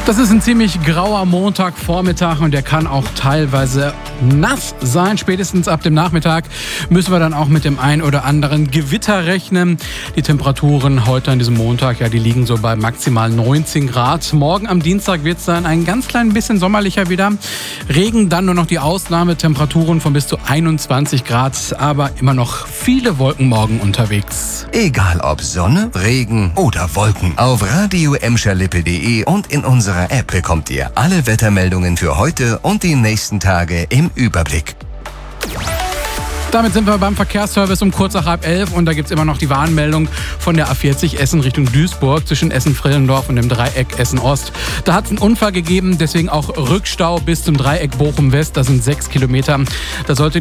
Das ist ein ziemlich grauer Montagvormittag und der kann auch teilweise nass sein. Spätestens ab dem Nachmittag müssen wir dann auch mit dem ein oder anderen Gewitter rechnen. Die Temperaturen heute an diesem Montag, die liegen so bei maximal 19 Grad. Morgen am Dienstag wird es dann ein ganz klein bisschen sommerlicher wieder. Regen, dann nur noch die Ausnahme, Temperaturen von bis zu 21 Grad, aber immer noch viele Wolken morgen unterwegs. Egal ob Sonne, Regen oder Wolken, auf radio-emscherlippe.de und in unserer App bekommt ihr alle Wettermeldungen für heute und die nächsten Tage im Überblick. Damit sind wir beim Verkehrsservice um kurz nach 10:30 und da gibt es immer noch die Warnmeldung von der A40 Essen Richtung Duisburg zwischen Essen-Frillendorf und dem Dreieck Essen-Ost. Da hat es einen Unfall gegeben, deswegen auch Rückstau bis zum Dreieck Bochum-West, das sind 6 Kilometer. Da sollte